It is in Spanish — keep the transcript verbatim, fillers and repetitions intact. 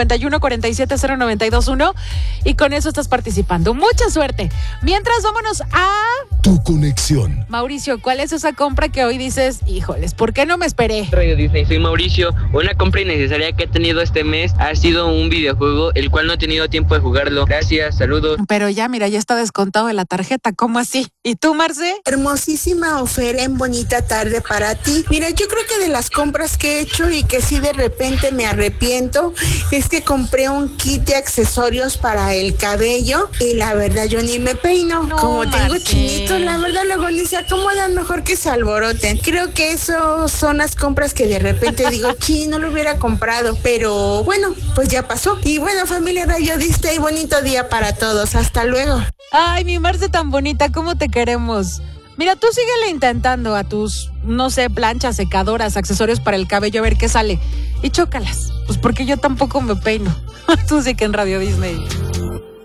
cincuenta y uno, cuarenta y siete, cero noventa y dos uno y con eso estás participando. Mucha suerte. Mientras, vámonos a... Tu conexión. Mauricio, ¿cuál es esa compra que hoy dices, híjoles, ¿por qué no me esperé? Radio Disney, soy Mauricio. Una compra innecesaria que he tenido este mes ha sido un videojuego, el cual no he tenido tiempo de jugarlo. Gracias, saludos. Pero ya, mira, ya está descontado de la tarjeta, ¿cómo así? ¿Y tú, Marce? Hermosísima Ofer, en bonita tarde para ti. Mira, yo creo que de las compras que he hecho y que sí de repente me arrepiento, es que compré un kit de accesorios para el cabello y la verdad yo ni me peino. No, Como tengo Marce. chinitos, la verdad luego ni se acomodan, mejor que se alboroten. Creo que eso son las compras que de repente digo, sí, no lo hubiera comprado, pero bueno, pues ya pasó. Y bueno, familia Radio Disney, bonito día para todos. Hasta luego. Ay, mi Marce tan bonita, ¿cómo te queremos? Mira, tú síguele intentando a tus, no sé, planchas, secadoras, accesorios para el cabello, a ver qué sale. Y chócalas, pues porque yo tampoco me peino. Tú sí que en Radio Disney.